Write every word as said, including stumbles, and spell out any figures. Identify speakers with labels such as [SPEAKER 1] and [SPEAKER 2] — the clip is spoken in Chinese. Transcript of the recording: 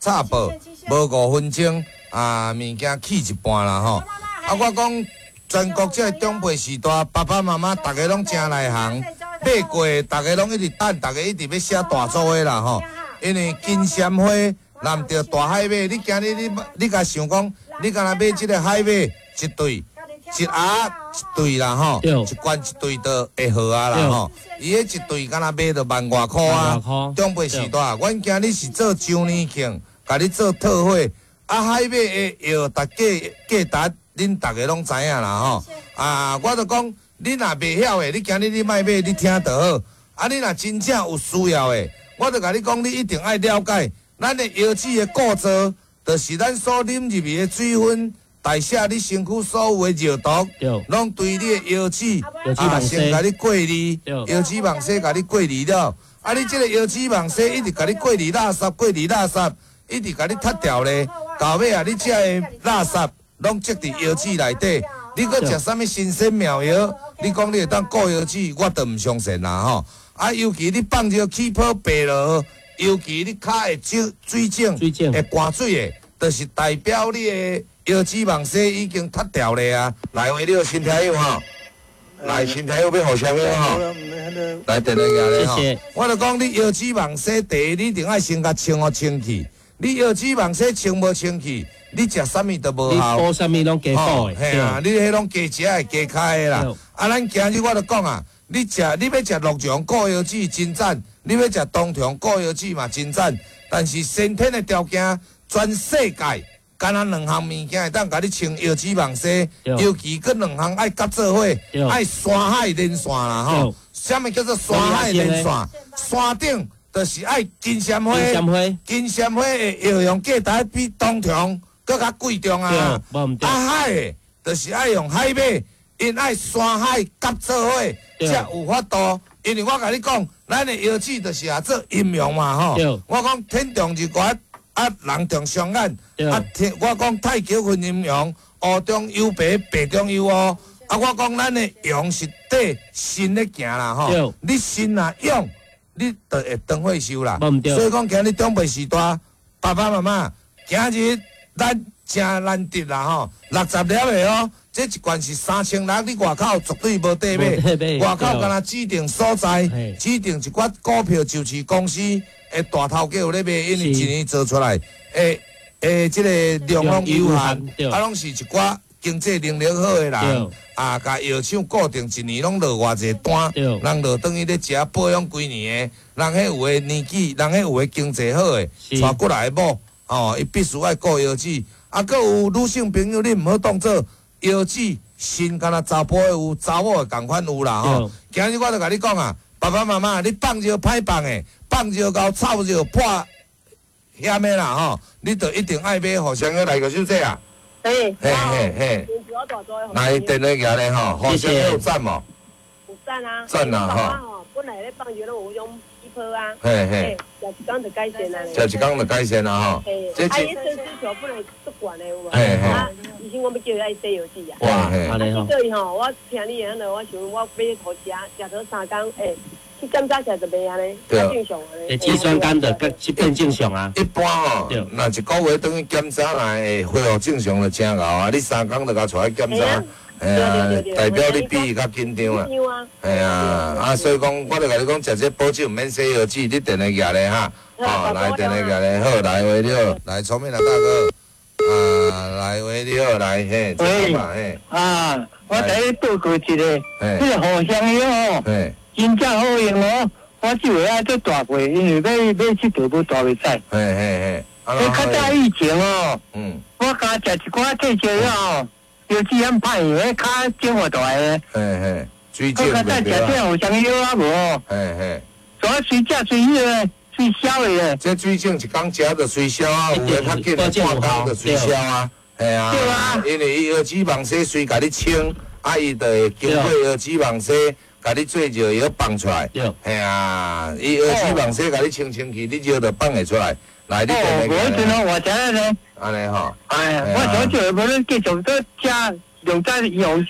[SPEAKER 1] 插报，无五分钟啊，物件起一半啦吼。啊，我讲全国这长辈时代，爸爸妈妈大家拢真内行，买过大家拢一直等，大家一直要写大组的啦吼。因为金针花难着大海马，你今日你你甲想讲，你敢若买即个海马一对。一鸭一对啦吼，一罐一对就会好啊啦吼。伊迄一对敢若买着万外箍啊。长辈时代，阮今日是做周年庆，甲你做特惠。啊，海马的药大价价值，恁大家拢知影啦吼。啊，我著讲，你若袂晓的，你今日你莫买，你听就好。啊，你若真正有需要的，我著甲你讲，你一定爱了解，咱的药剂的构造，就是咱所啉入去的水分。代谢你身躯所有的药毒，拢对你的药脂啊，先甲你过滤，药脂网丝甲你过滤了。啊，你这个药脂网丝一直甲你过滤垃圾，过滤垃圾，一直甲你脱掉咧。到尾啊，你这个垃圾拢积伫药脂内底。你搁食啥物新鲜妙药？你讲你会当顾药脂，我都唔相信啦吼。啊，尤其你放着起泡白落，尤其你脚会水水肿，会寒水的，就是代表你的。药脂网丝已经脱掉了啊！来，为了新朋友吼，来新朋友要互啥物吼？来，电话下咧吼。我著讲你药脂网丝，第一你一定爱先甲清互清气。你药脂网丝清无清气，你食啥物都无效。
[SPEAKER 2] 你补啥物拢加补的，
[SPEAKER 1] 嘿啊，你迄拢加食的加开的啦。啊，咱今日我著讲啊，你食你要食鹿茸固药脂真赞，你要食冬虫固药脂嘛真赞，但是先天的条件，全世界。干那两项物件会当甲你清药脂网丝，尤其佮两项爱夹做伙，爱山海连线啦吼。啥物叫做山海连线？山顶就是爱金针花，金针花的药用价值比冬虫佮较贵重啊。啊海的，就是爱用海马，因爱山海夹做伙，才有法度。因为我甲你讲，咱的药脂就是啊做阴阳嘛吼。我讲天重日月。啊，人重双眼，啊，天，我讲太极分阴阳，黑中有白，白中有黑。啊，我讲咱的阳是底心咧行啦吼，你心若勇，你就会长岁寿啦。所以讲今日长辈时代，爸爸妈妈，今日咱真难得啦吼，六十粒的哦，这一罐是三千六，你外口绝对无得买，外口敢若指定所在，指定一寡股票就是公司。诶，大头家有咧卖，因为一年做出来，诶诶，即个量拢有限，啊，拢是一寡经济能力好诶人，啊，甲药厂固定一年拢落偌济单，人落等于咧食保养几年诶，人迄有诶年纪，人迄有诶经济好诶，带过来某，哦，伊必须爱顾药脂，啊，佮有女性朋友，你毋好当做药脂，心敢若查甫诶有，查某诶共款有啦吼。今日我著甲你讲啊，爸爸妈妈，你放尿歹放诶。放尿到臭尿破险的啦吼，你就一定爱买互相个来个小姐啊。
[SPEAKER 3] 嘿，
[SPEAKER 1] 嘿嘿嘿。来电话下咧吼，互相有赞无？
[SPEAKER 3] 有赞啊。
[SPEAKER 1] 赞啊吼。
[SPEAKER 3] 本来咧放尿拢有用起泡啊。
[SPEAKER 1] 嘿嘿。
[SPEAKER 3] 食一工就改善啦。
[SPEAKER 1] 食一工就改善啦吼。
[SPEAKER 3] 嘿。啊，伊肾需求本来足悬的有无？
[SPEAKER 1] 嘿嘿。
[SPEAKER 3] 啊，医生我要叫伊爱洗药剂啊。
[SPEAKER 1] 哇嘿。
[SPEAKER 3] 啊，所以吼，我听你安尼，我想我买好食，食到三工，诶。去检查起来就袂安尼，较正常安尼。
[SPEAKER 2] 诶，肌酸酐的去变正常啊。
[SPEAKER 1] 一般哦，若一个月等于检查来会恢复正常就真够啊！你三工就甲出来检查，哎呀，代表你比伊较紧张啊。哎呀，啊，所以讲，我就甲你讲，食这保酒免洗药剂，你电话举咧哈。哦，来电话举咧，好，来喂你好，来聪明啊大哥，啊，来喂你好，来嘿，
[SPEAKER 4] 喂，
[SPEAKER 1] 嘿，
[SPEAKER 4] 啊，我甲你报告一个，这个互相药哦。真正好用哦！我即回啊做大过，因为要要去大要大袂使。
[SPEAKER 1] 嘿嘿嘿，
[SPEAKER 4] 你较早以前哦，
[SPEAKER 1] 嗯，
[SPEAKER 4] 我加食一寡退烧药哦，药剂很歹用，迄骹肿活大个。
[SPEAKER 1] 嘿嘿，水肿。我
[SPEAKER 4] 较早食这互相药啊无？
[SPEAKER 1] 嘿嘿，
[SPEAKER 4] 主要水食水迄个水消的咧。
[SPEAKER 1] 这水肿一工食就水消啊，有诶较紧诶半工就水消啊，系啊。对啊。因为伊药脂网丝水甲你清，啊伊就会经过药脂网丝。甲你做热药放出来，嘿啊！伊药脂网丝甲你清清气，你药就放会出来。来，你电话。
[SPEAKER 4] 哦，我真哦，我知咧。
[SPEAKER 1] 安尼吼。
[SPEAKER 4] 哎，我早就无咧继续都加用在用。